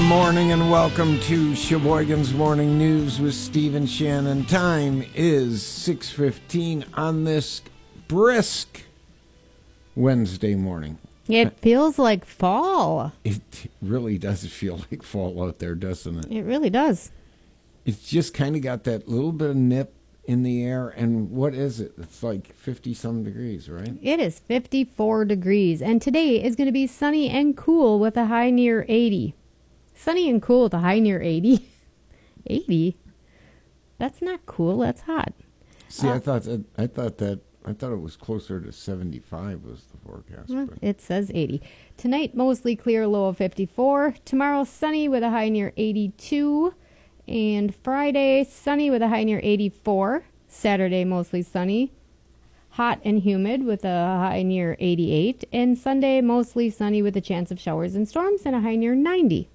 morning and welcome to Sheboygan's Morning News with Steve and Shannon. Time is 6:15 on this brisk Wednesday morning. It feels like fall. It really does feel like fall out there, doesn't it? It really does. It's just kind of got that little bit of nip in the air, and what is it? It's like 50-some degrees, right? It is 54 degrees, and today is going to be sunny and cool with a high near 80. Sunny and cool with a high near 80. 80? That's not cool. That's hot. See, I thought it was closer to 75 was the forecast. But. It says 80. Tonight, mostly clear, low of 54. Tomorrow, sunny with a high near 82. And Friday, sunny with a high near 84. Saturday, mostly sunny. Hot and humid with a high near 88. And Sunday, mostly sunny with a chance of showers and storms and a high near 90.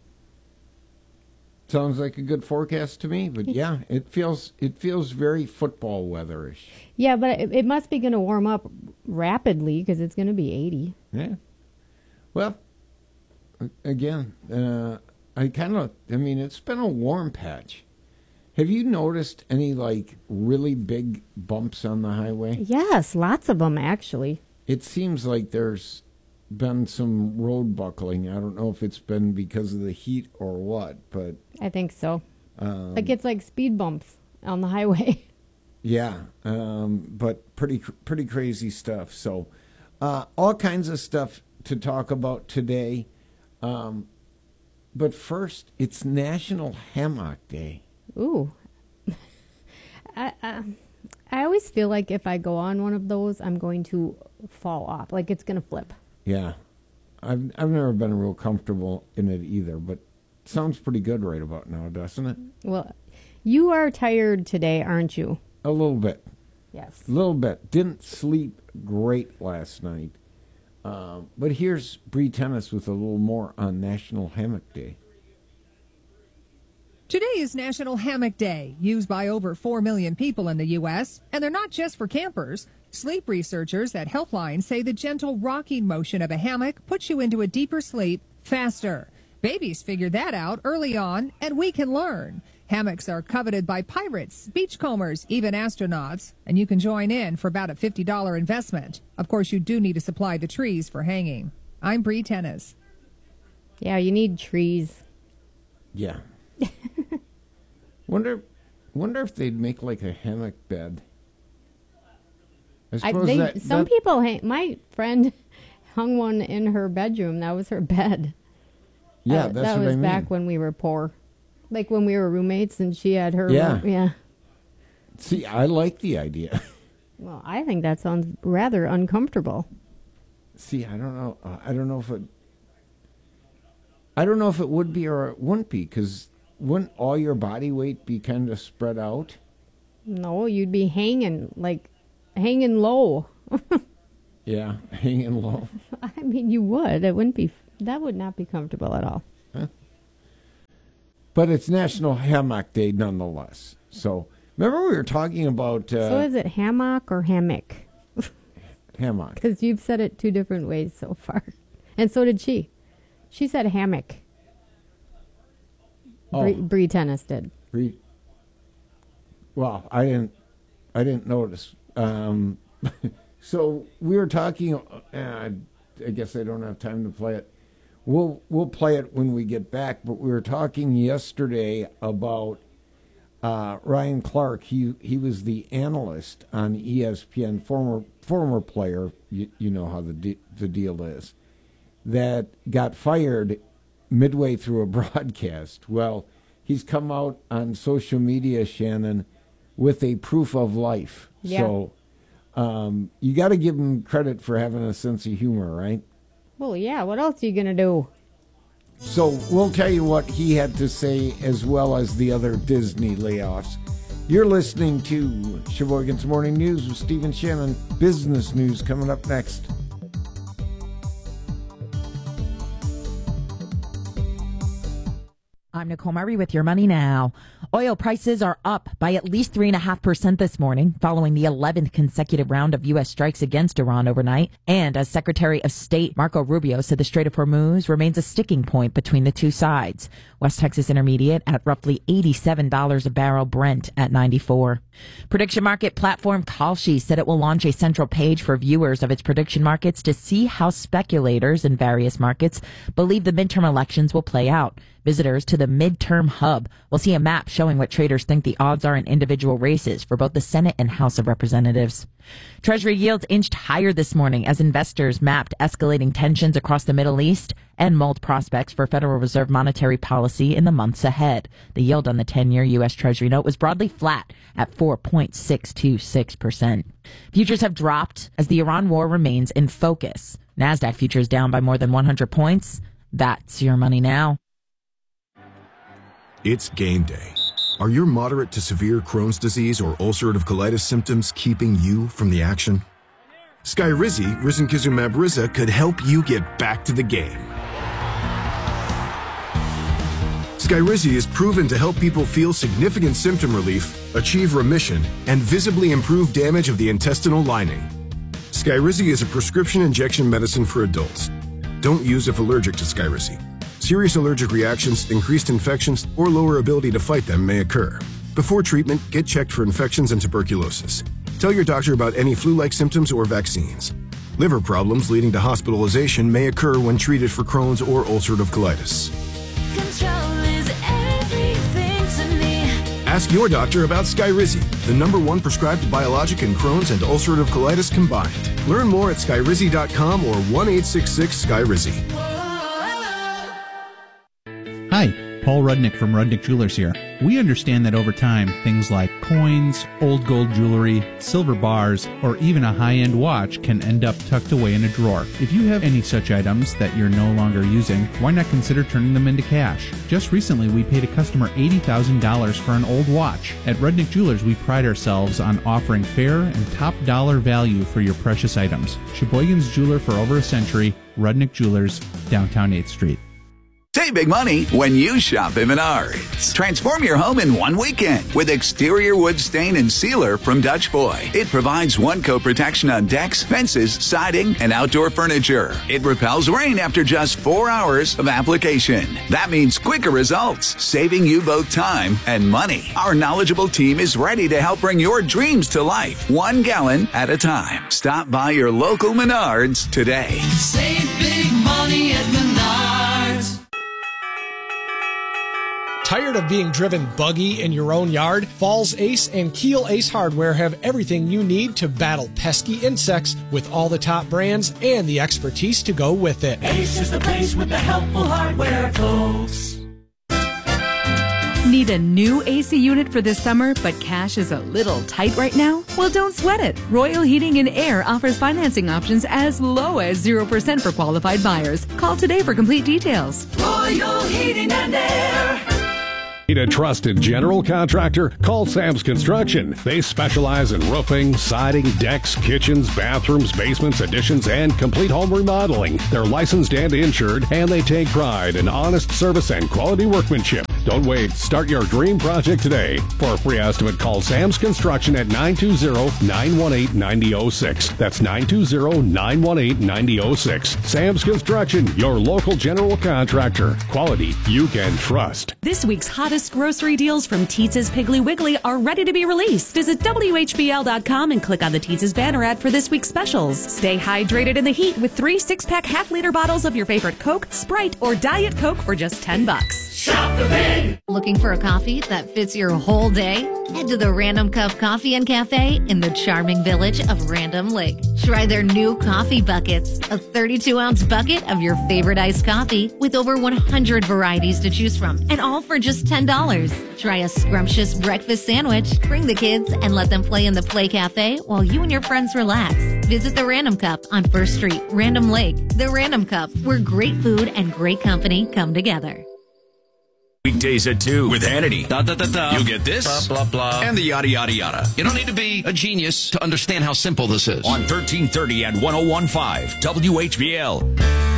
Sounds like a good forecast to me, but yeah, it feels very football weatherish. Yeah, but it must be going to warm up rapidly because it's going to be 80. Yeah. Well, again, it's been a warm patch. Have you noticed any, really big bumps on the highway? Yes, lots of them, actually. It seems like there's been some road buckling. I don't know if it's been because of the heat or what, but... I think so. It's like speed bumps on the highway. Yeah, but pretty crazy stuff. So, all kinds of stuff to talk about today. But first, it's National Hammock Day. Ooh. I always feel like if I go on one of those, I'm going to fall off. Like it's going to flip. Yeah. I've never been real comfortable in it either, but it sounds pretty good right about now, doesn't it? Well, you are tired today, aren't you? A little bit. Yes. A little bit. Didn't sleep great last night. But here's Bree Tennis with a little more on National Hammock Day. Today is National Hammock Day, used by over 4 million people in the U.S., and they're not just for campers. Sleep researchers at Healthline say the gentle rocking motion of a hammock puts you into a deeper sleep faster. Babies figured that out early on, and we can learn. Hammocks are coveted by pirates, beachcombers, even astronauts, and you can join in for about a $50 investment. Of course, you do need to supply the trees for hanging. I'm Bree Tennis. Yeah, you need trees. Yeah. Wonder if they'd make like a hammock bed. I suppose some people my friend hung one in her bedroom. That was her bed. Yeah, that's what I mean. That was back when we were poor. Like when we were roommates and she had her room. Yeah. See, I like the idea. Well, I think that sounds rather uncomfortable. See, I don't know. I don't know if it would be or it wouldn't be, because wouldn't all your body weight be kind of spread out? No, you'd be hanging low. Yeah, hanging low. I mean, you would. That would not be comfortable at all. Huh? But it's National Hammock Day nonetheless. So, remember we were talking about... so is it hammock or hammock? Hammock. Because you've said it two different ways so far. And so did she. She said hammock. Oh. Bree Tennis did. Well, I didn't notice. So we were talking. I guess I don't have time to play it. We'll play it when we get back. But we were talking yesterday about Ryan Clark. He was the analyst on ESPN, former player. You know how the deal is. That got fired midway through a broadcast. Well, he's come out on social media, Shannon, with a proof of life. Yeah. So you got to give him credit for having a sense of humor, right? Well, yeah. What else are you going to do? So we'll tell you what he had to say as well as the other Disney layoffs. You're listening to Sheboygan's Morning News with Steve and Shannon. Business news coming up next. I'm Nicole Murray with Your Money Now. Oil prices are up by at least 3.5% this morning, following the 11th consecutive round of U.S. strikes against Iran overnight. And as Secretary of State Marco Rubio said, the Strait of Hormuz remains a sticking point between the two sides. West Texas Intermediate at roughly $87 a barrel, Brent at $94. Prediction market platform Kalshi said it will launch a central page for viewers of its prediction markets to see how speculators in various markets believe the midterm elections will play out. Visitors to the Midterm Hub will see a map showing what traders think the odds are in individual races for both the Senate and House of Representatives. Treasury yields inched higher this morning as investors mapped escalating tensions across the Middle East and mulled prospects for Federal Reserve monetary policy in the months ahead. The yield on the 10-year U.S. Treasury note was broadly flat at 4.626%. Futures have dropped as the Iran war remains in focus. NASDAQ futures down by more than 100 points. That's Your Money Now. It's game day. Are your moderate to severe Crohn's disease or ulcerative colitis symptoms keeping you from the action? Skyrizi, risankizumab Riza, could help you get back to the game. Skyrizi is proven to help people feel significant symptom relief, achieve remission, and visibly improve damage of the intestinal lining. Skyrizi is a prescription injection medicine for adults. Don't use if allergic to Skyrizi. Serious allergic reactions, increased infections, or lower ability to fight them may occur. Before treatment, get checked for infections and tuberculosis. Tell your doctor about any flu-like symptoms or vaccines. Liver problems leading to hospitalization may occur when treated for Crohn's or ulcerative colitis. Control is everything to me. Ask your doctor about Skyrizi, the #1 prescribed biologic in Crohn's and ulcerative colitis combined. Learn more at skyrizi.com or 1-866-SKYRIZI. Hi, Paul Rudnick from Rudnick Jewelers here. We understand that over time, things like coins, old gold jewelry, silver bars, or even a high-end watch can end up tucked away in a drawer. If you have any such items that you're no longer using, why not consider turning them into cash? Just recently, we paid a customer $80,000 for an old watch. At Rudnick Jewelers, we pride ourselves on offering fair and top dollar value for your precious items. Sheboygan's jeweler for over a century, Rudnick Jewelers, downtown 8th Street. Save big money when you shop at Menards. Transform your home in one weekend with exterior wood stain and sealer from Dutch Boy. It provides one-coat protection on decks, fences, siding, and outdoor furniture. It repels rain after just 4 hours of application. That means quicker results, saving you both time and money. Our knowledgeable team is ready to help bring your dreams to life, 1 gallon at a time. Stop by your local Menards today. Save big money at Menards. Tired of being driven buggy in your own yard? Falls Ace and Keel Ace Hardware have everything you need to battle pesky insects with all the top brands and the expertise to go with it. Ace is the place with the helpful hardware, folks. Need a new AC unit for this summer, but cash is a little tight right now? Well, don't sweat it. Royal Heating and Air offers financing options as low as 0% for qualified buyers. Call today for complete details. Royal Heating and Air. Need a trusted general contractor? Call Sam's Construction. They specialize in roofing, siding, decks, kitchens, bathrooms, basements, additions, and complete home remodeling. They're licensed and insured, and they take pride in honest service and quality workmanship. Don't wait. Start your dream project today. For a free estimate, call Sam's Construction at 920-918-9006. That's 920-918-9006. Sam's Construction, your local general contractor. Quality you can trust. This week's hottest grocery deals from Teetz's Piggly Wiggly are ready to be released. Visit WHBL.com and click on the Teetz's banner ad for this week's specials. Stay hydrated in the heat with 3 6-pack half-liter bottles of your favorite Coke, Sprite, or Diet Coke for just $10. Shop the big. Looking for a coffee that fits your whole day? Head to the Random Cup Coffee and Cafe in the charming village of Random Lake. Try their new coffee buckets, a 32-ounce bucket of your favorite iced coffee with over 100 varieties to choose from, and all for just $10. Try a scrumptious breakfast sandwich. Bring the kids and let them play in the Play Cafe while you and your friends relax. Visit the Random Cup on 1st Street, Random Lake. The Random Cup, where great food and great company come together. Weekdays at 2 with Hannity. You get this, blah, blah, blah, and the yada, yada, yada. You don't need to be a genius to understand how simple this is. On 1330 and 101.5 WHBL.